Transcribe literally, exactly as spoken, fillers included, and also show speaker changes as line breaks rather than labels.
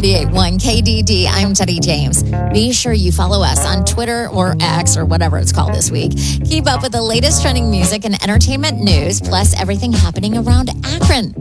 ninety-eight point one K D D. I'm Teddy James. Be sure you follow us on Twitter or X or whatever it's called this week. Keep up with the latest trending music and entertainment news, plus everything happening around Akron.